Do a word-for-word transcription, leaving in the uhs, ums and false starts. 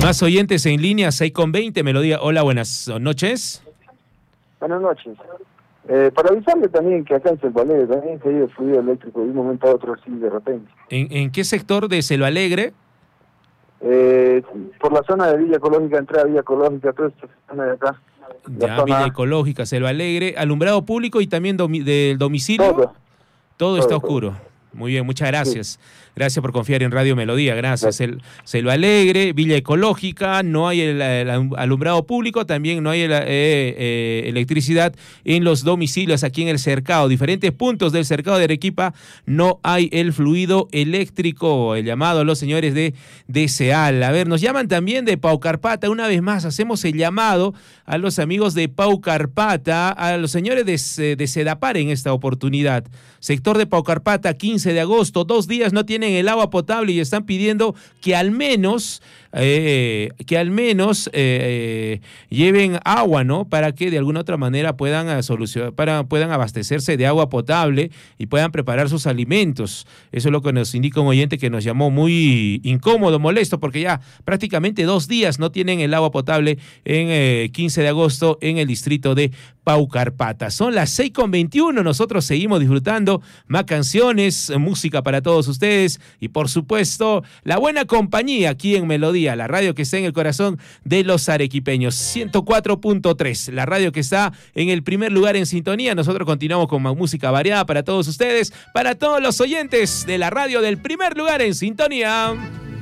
Más oyentes en línea, seis con veinte, Melodía. Hola, buenas noches. Buenas noches. Eh, para avisarle también que acá en Selva Alegre también se ha ido el fluido eléctrico de un momento a otro así de repente. ¿En, en qué sector de Selva Alegre? Eh, por la zona de Villa Ecológica, entrada a Villa Ecológica, toda esta zona de acá. Ya, zona... Villa Ecológica, Selva Alegre, alumbrado público y también domi del domicilio. Todo. Todo, todo está todo. oscuro. Muy bien, muchas gracias. Sí. Gracias por confiar en Radio Melodía, gracias. Sí. El, Selva Alegre, Villa Ecológica, no hay el, el alumbrado público, también no hay el, eh, eh, electricidad en los domicilios aquí en el cercado. Diferentes puntos del cercado de Arequipa no hay el fluido eléctrico. El llamado a los señores de, de SEAL. A ver, nos llaman también de Paucarpata. Una vez más hacemos el llamado a los amigos de Paucarpata, a los señores de, de Sedapar en esta oportunidad. Sector de Paucarpata, quince de agosto, dos días no tienen el agua potable y están pidiendo que al menos eh, que al menos eh, lleven agua, ¿no? Para que de alguna otra manera puedan solucionar, para puedan abastecerse de agua potable y puedan preparar sus alimentos. Eso es lo que nos indica un oyente que nos llamó muy incómodo, molesto, porque ya prácticamente dos días no tienen el agua potable en eh, quince de agosto en el distrito de Paucarpata. Son las seis con veintiuno, nosotros seguimos disfrutando más canciones, música para todos ustedes y por supuesto la buena compañía aquí en Melodía, la radio que está en el corazón de los arequipeños. ciento cuatro punto tres, la radio que está en el primer lugar en sintonía. Nosotros continuamos con más música variada para todos ustedes, para todos los oyentes de la radio del primer lugar en sintonía.